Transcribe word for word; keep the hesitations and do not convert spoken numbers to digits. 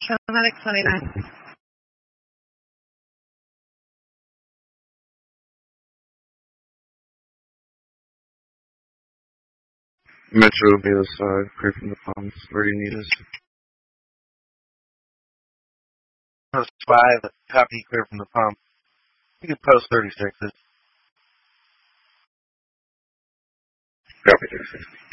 Paramedic twenty-nine. Metro will be the side, clear from the palms. Where do you need us? Post five, copy, clear from the pump. You can post thirty-sixes. Copy, thirty-six.